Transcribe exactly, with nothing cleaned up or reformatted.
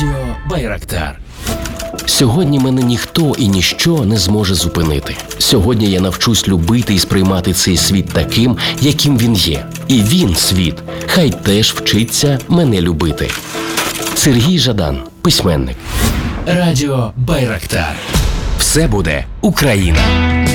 Радіо Байрактар. Сьогодні мене ніхто і ніщо не зможе зупинити. Сьогодні я навчусь любити і сприймати цей світ таким, яким він є. І він, світ, хай теж вчиться мене любити. Сергій Жадан, письменник. Радіо Байрактар. Все буде Україна.